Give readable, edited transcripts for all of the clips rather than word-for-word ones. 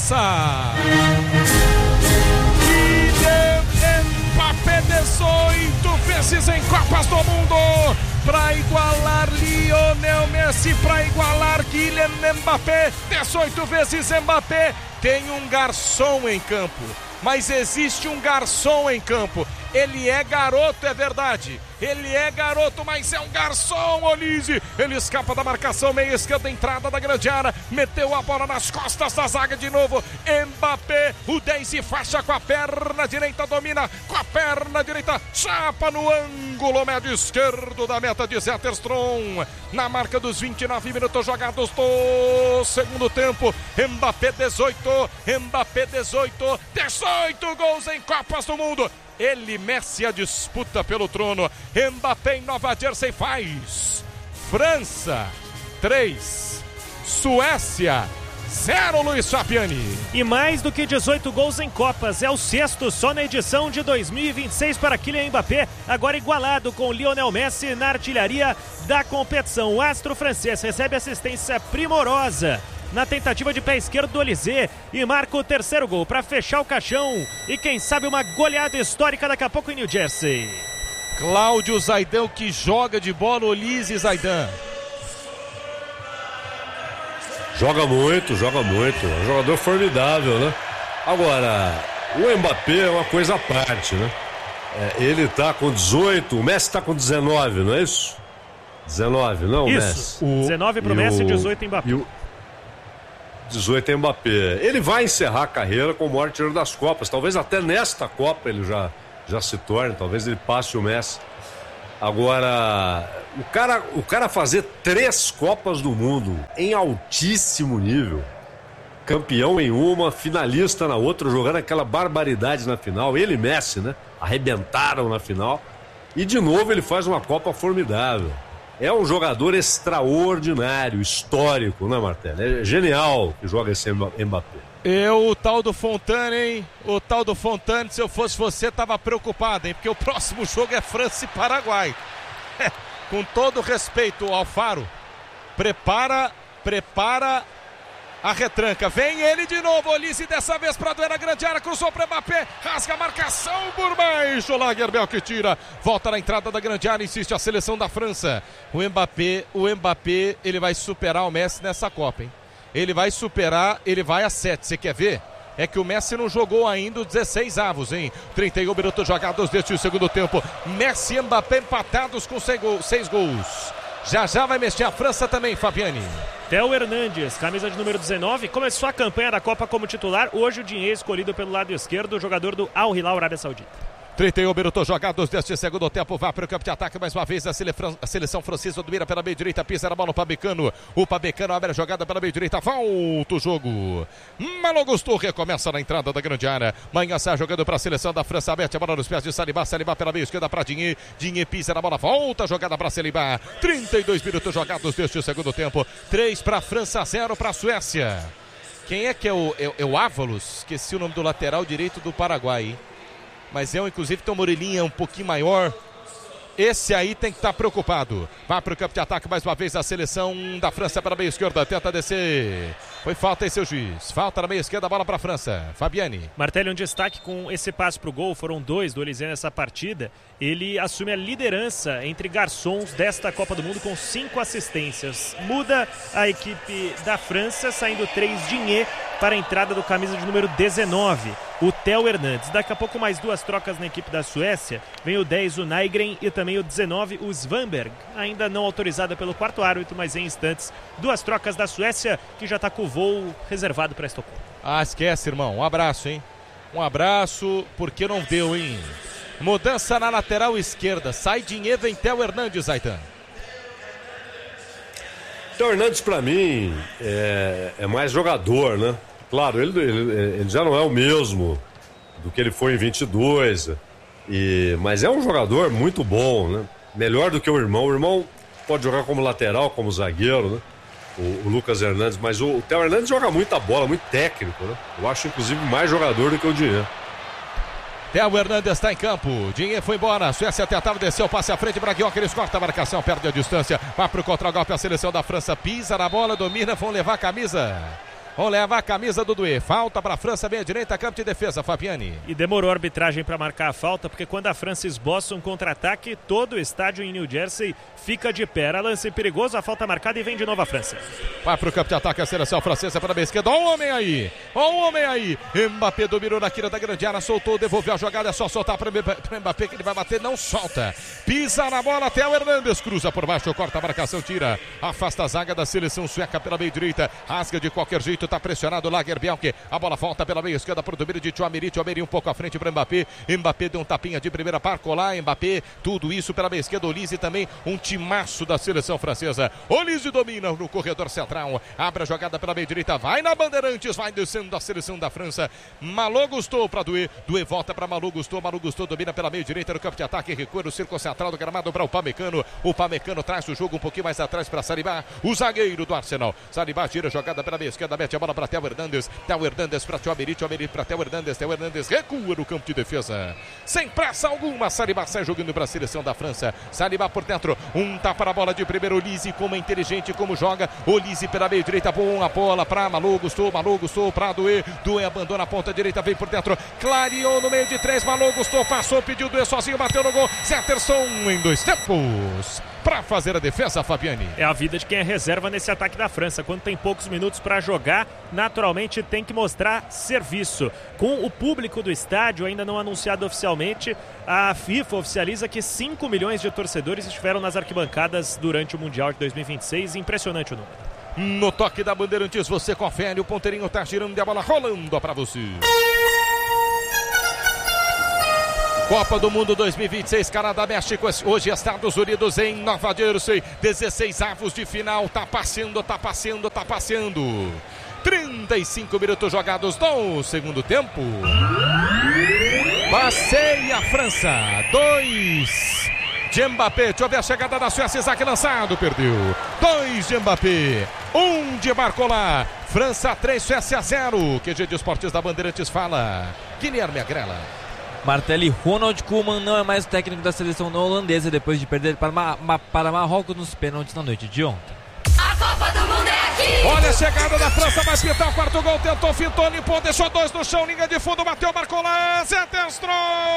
França. Kylian Mbappé, 18 vezes em Copas do Mundo, para igualar Lionel Messi, para igualar Kylian Mbappé. 18 vezes Mbappé. Tem um garçom em campo, mas existe um garçom em campo. Ele é garoto, é verdade. Ele é garoto, mas é um garçom, Olise. Ele escapa da marcação, meia esquerda, entrada da grande área. Meteu a bola nas costas da zaga de novo. Mbappé, o 10 se faixa com a perna direita, domina com a perna direita. Chapa no ângulo médio esquerdo da meta de Zetterstrom. Na marca dos 29 minutos jogados do segundo tempo. Mbappé 18, Mbappé 18. 18 gols em Copas do Mundo. Ele, Messi, a disputa pelo trono. Mbappé em Nova Jersey faz. França 3, Suécia 0, Luiz Fabiani. E mais do que 18 gols em Copas, é o sexto só na edição de 2026 para Kylian Mbappé, agora igualado com Lionel Messi na artilharia da competição. O astro francês recebe assistência primorosa na tentativa de pé esquerdo do Olise e marca o terceiro gol para fechar o caixão e quem sabe uma goleada histórica daqui a pouco em New Jersey. Cláudio Zaidan, que joga de bola, Olise Zaidan. Joga muito, é um jogador formidável, né? Agora, o Mbappé é uma coisa à parte, né? Ele tá com 18, o Messi tá com 19, não é isso? 19, não, isso. Messi? 19 pro Messi e 18 Mbappé. 18 é Mbappé. Ele vai encerrar a carreira com o maior tiro das Copas. Talvez até nesta Copa ele já se torne. Talvez ele passe o Messi. Agora, o cara fazer 3 Copas do Mundo em altíssimo nível, campeão em uma, finalista na outra, jogando aquela barbaridade na final. Ele e Messi, né? Arrebentaram na final. E de novo ele faz uma Copa formidável. É um jogador extraordinário, histórico, né, Martelli? É genial que joga esse Mbappé. O tal do Fontane, hein? O tal do Fontane, se eu fosse você, tava preocupado, hein? Porque o próximo jogo é França e Paraguai. Com todo respeito, Alfaro, prepara a retranca. Vem ele de novo, Olise, dessa vez para doer a grande área, cruzou para Mbappé, rasga a marcação por baixo, Lagerbiel que tira, volta na entrada da grande área, insiste a seleção da França. O Mbappé, ele vai superar o Messi nessa Copa, hein? Ele vai superar, ele vai a 7, você quer ver? É que o Messi não jogou ainda os 16 avos, hein? 31 minutos jogados deste segundo tempo. Messi e Mbappé empatados com 6 gols. Já vai mexer a França também, Fabiani. Theo Hernandes, camisa de número 19, começou a campanha da Copa como titular. Hoje o dinheiro escolhido pelo lado esquerdo, o jogador do Al Hilal, Arábia Saudita. 31 minutos jogados deste segundo tempo. Vai para o campo de ataque mais uma vez a seleção francesa. Domina pela meia direita, pisa na bola no Pabecano. O Pabecano abre a jogada pela meia direita. Volta o jogo. Malo Gusto recomeça na entrada da grande área. Manhã sai jogando para a seleção da França. Mete a bola nos pés de Saliba. Saliba pela meia esquerda para Digne. Digne pisa na bola. Volta a jogada para Saliba. 32 minutos jogados deste segundo tempo. 3 para a França, 0 para a Suécia. Quem é que é o Ávalos? Esqueci o nome do lateral direito do Paraguai. Mas inclusive tem uma orelhinha um pouquinho maior. Esse aí tem que estar preocupado. Vai para o campo de ataque mais uma vez a seleção da França para a meia esquerda. Tenta descer. Foi falta aí, seu juiz. Falta na meia esquerda, bola para a França. Fabiani. Martelli, um destaque com esse passe para o gol. Foram 2 do Olise nessa partida. Ele assume a liderança entre garçons desta Copa do Mundo com 5 assistências. Muda a equipe da França, saindo 3 Digne para a entrada do camisa de número 19, o Theo Hernandes. Daqui a pouco mais 2 trocas na equipe da Suécia. Vem o 10, o Nygren, e também o 19, o Svanberg. Ainda não autorizada pelo quarto árbitro, mas em instantes. 2 trocas da Suécia, que já está com o voo reservado para Estocolmo. Esquece, irmão. Um abraço, hein? Um abraço, porque não deu, hein? Mudança na lateral esquerda. Sai Digne, vem Theo Hernandes, Zaidan. Theo Hernandes, para mim, é mais jogador, né? Claro, ele já não é o mesmo do que ele foi em 22, mas é um jogador muito bom, né? Melhor do que o irmão. O irmão pode jogar como lateral, como zagueiro, né? O Lucas Hernandes, mas o Theo Hernandes joga muita bola, muito técnico, né? Eu acho, inclusive, mais jogador do que o Digne. Theo Hernandes está em campo. Digne foi embora. Suécia tentava descer o passe à frente. Braguioca, corta a marcação, perde a distância. Vai para o contra-golpe a seleção da França. Pisa na bola, domina. Vão levar a camisa Ou leva a camisa do Doué. Falta para a França, meia direita, campo de defesa, Fabiani. E demorou a arbitragem para marcar a falta, porque quando a França esboça um contra-ataque, todo o estádio em New Jersey fica de pé. Era lance perigoso, a falta marcada e vem de novo a França. Vai pro campo de ataque a seleção francesa para a esquerda. Olha o homem aí. Olha o homem aí. Mbappé dominou na quina da grande área, soltou, devolveu a jogada. É só soltar para Mbappé que ele vai bater, não solta. Pisa na bola até o Hernandes. Cruza por baixo, corta a marcação, tira. Afasta a zaga da seleção sueca pela meia direita. Rasga de qualquer jeito, tá pressionado Lagerbielke. A bola volta pela meia esquerda pro domínio de Tchouaméni. Tchouaméni um pouco à frente para Mbappé. Mbappé deu um tapinha de primeira para colar. Mbappé, tudo isso pela meia esquerda. Olise também, um timaço da seleção francesa. Olise domina no corredor central. Abre a jogada pela meia direita. Vai na Bandeirantes, vai descendo da seleção da França. Malo Gusto para Doué. Doué volta para Malo Gusto. Malo Gusto domina pela meia direita no campo de ataque. Recua no círculo central do gramado para o Upamecano. O Upamecano traz o jogo um pouquinho mais atrás para Saliba, o zagueiro do Arsenal. Saliba tira a jogada pela meia esquerda, mete a bola para Theo Hernandes. Theo Hernandes para Tchouaméni. Tchouaméni para Theo Hernandes. Theo Hernandes recua no campo de defesa. Sem pressa alguma, Saliba sai jogando para a seleção da França. Saliba por dentro. Um tapa na bola de primeiro. Olise, como é inteligente, como joga. Olise pela meia direita. Boa bola para Malo Gusto. Malo Gusto para Doué. Doué abandona a ponta direita, vem por dentro. Clareou no meio de três. Malo Gusto passou, pediu Doué sozinho, bateu no gol. Zetterson em 2 tempos para fazer a defesa, Fabiani. É a vida de quem é reserva nesse ataque da França. Quando tem poucos minutos para jogar, naturalmente tem que mostrar serviço. Com o público do estádio ainda não anunciado oficialmente, a FIFA oficializa que 5 milhões de torcedores estiveram nas arquibancadas durante o Mundial de 2026. Impressionante o número. No toque da Bandeirantes, você confere, o ponteirinho tá girando e a bola rolando para você. Copa do Mundo 2026, Canadá, México, hoje Estados Unidos em Nova Jersey, 16 avos de final, tá passeando. 35 minutos jogados no segundo tempo. Passeia a França, 2 de Mbappé, deixa eu ver a chegada da Suécia, Isaac lançado, perdeu. 2 de Mbappé, 1 de Barcola, França 3, Suécia 0. QG de Esportes da Bandeirantes fala, Guilherme Agrela. Martelli, Ronald Koeman não é mais o técnico da seleção holandesa depois de perder para Marrocos nos pênaltis na noite de ontem. A Copa do Mundo é aqui! Olha a chegada da França, vai pintar o quarto gol, tentou, fintou, limpou, deixou 2 no chão, linha de fundo, bateu, marcou lá, Zetterstrom!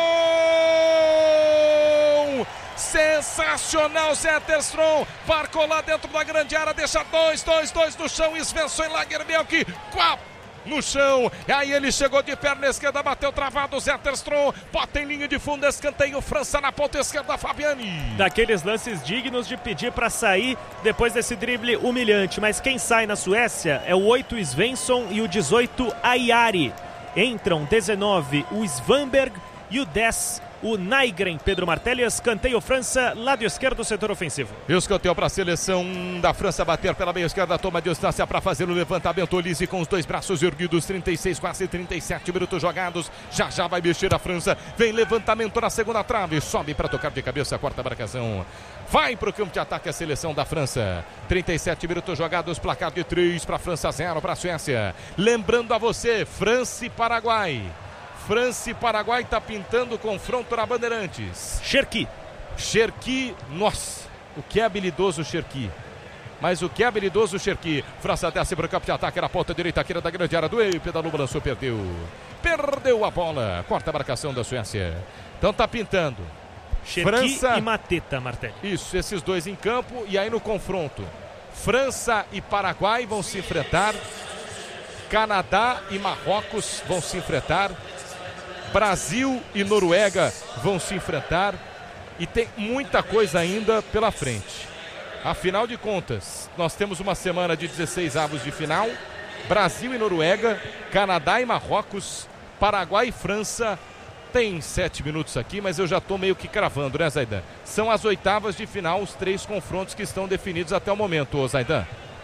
Sensacional, Zetterstrom, marcou lá dentro da grande área, deixa 2 no chão, Svensson Lagerbielke, 4 no chão, e aí ele chegou de perna esquerda, bateu travado, Zetterstrom, bota em linha de fundo, escanteio, França na ponta esquerda, Fabiani. Daqueles lances dignos de pedir para sair depois desse drible humilhante, mas quem sai na Suécia é o 8 Svensson e o 18 Ayari. Entram 19 o Svanberg e o 10 o Nygren. Pedro Martelli, escanteio França, lado esquerdo, setor ofensivo. E o escanteio para a seleção da França bater pela meia esquerda, toma distância para fazer o levantamento. Olise com os 2 braços erguidos, 36, quase 37 minutos jogados. Já vai mexer a França. Vem levantamento na segunda trave, sobe para tocar de cabeça, quarta marcação. Vai para o campo de ataque a seleção da França. 37 minutos jogados, placar de 3 para a França, 0 para a Suécia. Lembrando a você, França e Paraguai. França e Paraguai está pintando o confronto na Bandeirantes. Cherki, nossa, o que é habilidoso o Cherki. Mas o que é habilidoso o Cherki. França desce para o campo de ataque na ponta direita aqui da grande área do Ei, pedalou, balançou, perdeu a bola. Quarta marcação da Suécia. Então tá pintando. Cherki França e Mateta, Martelli. Isso, esses dois em campo e aí no confronto. França e Paraguai vão se enfrentar. Canadá e Marrocos vão se enfrentar. Brasil e Noruega vão se enfrentar e tem muita coisa ainda pela frente. Afinal de contas, nós temos uma semana de 16 avos de final, Brasil e Noruega, Canadá e Marrocos, Paraguai e França. Tem 7 minutos aqui, mas eu já estou meio que cravando, né, Zaidan? São as oitavas de final, os 3 confrontos que estão definidos até o momento, ô Zaidan.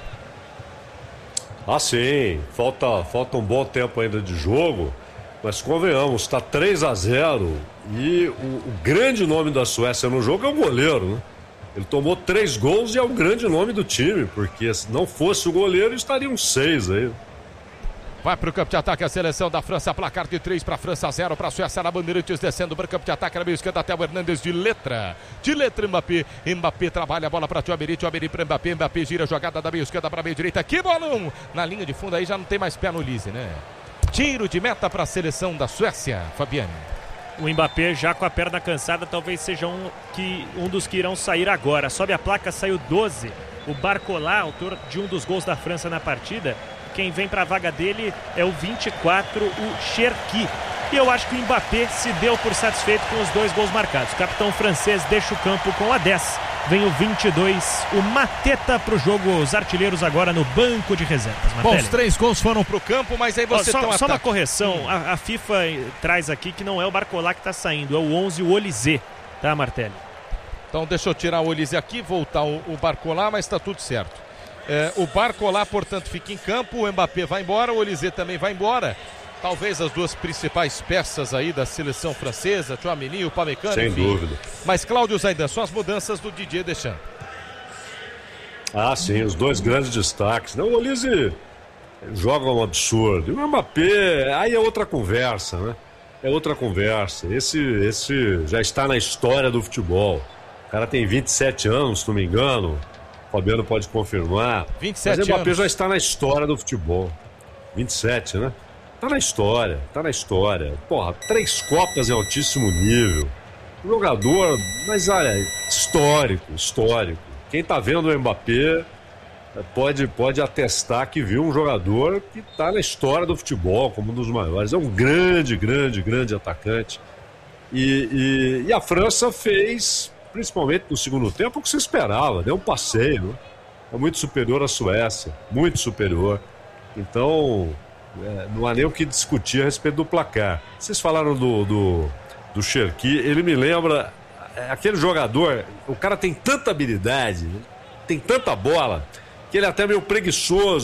Ah, sim, falta um bom tempo ainda de jogo. Mas convenhamos, está 3-0 e o grande nome da Suécia no jogo é o goleiro, né? Ele tomou 3 gols e é o grande nome do time, porque se não fosse o goleiro estariam 6 aí. Vai para o campo de ataque a seleção da França. Placar de 3 para a França, 0 para a Suécia. Na Bandeirantes descendo para o campo de ataque. Na meia esquerda até o Hernandes de letra. De letra Mbappé. Mbappé trabalha a bola para Tchouaméri. Tchouaméri para Mbappé. Mbappé gira a jogada da meia esquerda para a meia direita. Que bolão! Na linha de fundo aí já não tem mais pé no Lise, né? Tiro de meta para a seleção da Suécia, Fabiane. O Mbappé já com a perna cansada talvez seja um dos que irão sair agora. Sobe a placa, saiu 12. O Barcola, autor de um dos gols da França na partida. Quem vem para a vaga dele é o 24, o Cherki. E eu acho que o Mbappé se deu por satisfeito com os 2 gols marcados. O capitão francês deixa o campo com a 10. Vem o 22, o Mateta para o jogo. Os artilheiros agora no banco de reservas. Bom, os 3 gols foram para o campo, mas aí você tem um só uma correção. A FIFA traz aqui que não é o Barcola que está saindo, é o 11, o Olysée, tá, Martelli? Então deixa eu tirar o Olysée aqui, voltar o Barcola, mas está tudo certo. O Barcola, portanto, fica em campo, o Mbappé vai embora, o Olysée também vai embora. Talvez as 2 principais peças aí da seleção francesa, Tchouaméri e o Upamecano. Sem dúvida. Mas, Cláudio Zaidan, são as mudanças do Didier Deschamps. Ah, sim, os 2 grandes destaques. Não, o Olysée joga um absurdo. E o Mbappé, aí é outra conversa, né? É outra conversa. Esse já está na história do futebol. O cara tem 27 anos, se não me engano. O Fabiano pode confirmar. 27 Mas o Mbappé anos. já está na história do futebol. 27, né? Tá na história. Porra, 3 Copas em altíssimo nível. Jogador, mas olha, histórico. Quem tá vendo o Mbappé pode atestar que viu um jogador que tá na história do futebol, como um dos maiores. É um grande atacante. E a França fez, principalmente no segundo tempo, o que se esperava. Deu um passeio, né? É muito superior à Suécia, muito superior. Então, não há nem o que discutir a respeito do placar. Vocês falaram do Cherki, ele me lembra aquele jogador, o cara tem tanta habilidade, tem tanta bola, que ele é até meio preguiçoso.